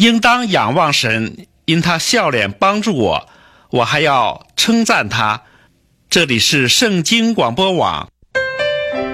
应当仰望神，因他笑脸帮助我，我还要称赞他。这里是圣经广播网。